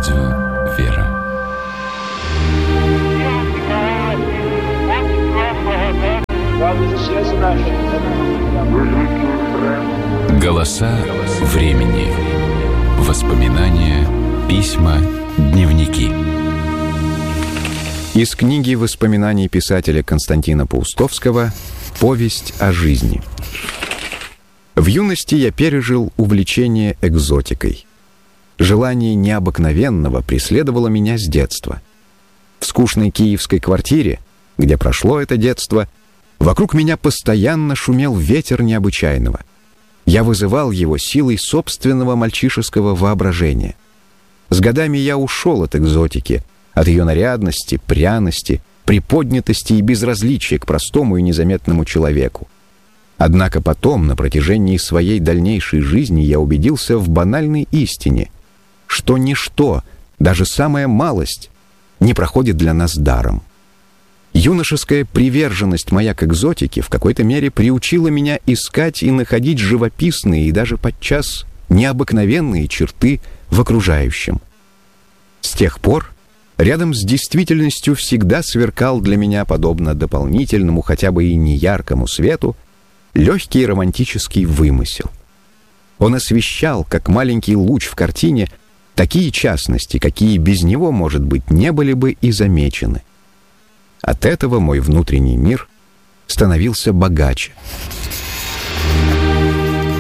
Радио «Вера». Голоса времени. Воспоминания, письма, дневники. Из книги воспоминаний писателя Константина Паустовского «Повесть о жизни». В юности я пережил увлечение экзотикой. Желание необыкновенного преследовало меня с детства. В скучной киевской квартире, где прошло это детство, вокруг меня постоянно шумел ветер необычайного. Я вызывал его силой собственного мальчишеского воображения. С годами я ушел от экзотики, от ее нарядности, пряности, приподнятости и безразличия к простому и незаметному человеку. Однако потом, на протяжении своей дальнейшей жизни, я убедился в банальной истине, что ничто, даже самая малость, не проходит для нас даром. Юношеская приверженность моя к экзотике в какой-то мере приучила меня искать и находить живописные и даже подчас необыкновенные черты в окружающем. С тех пор рядом с действительностью всегда сверкал для меня, подобно дополнительному, хотя бы и неяркому свету, легкий романтический вымысел. Он освещал, как маленький луч в картине, такие частности, какие без него, может быть, не были бы и замечены. От этого мой внутренний мир становился богаче.